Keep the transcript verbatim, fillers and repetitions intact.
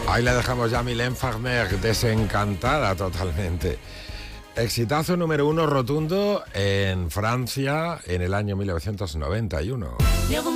Ahí le dejamos ya a Mylène Farmer, desencantada totalmente. Exitazo número uno rotundo en Francia en el año mil novecientos noventa y uno.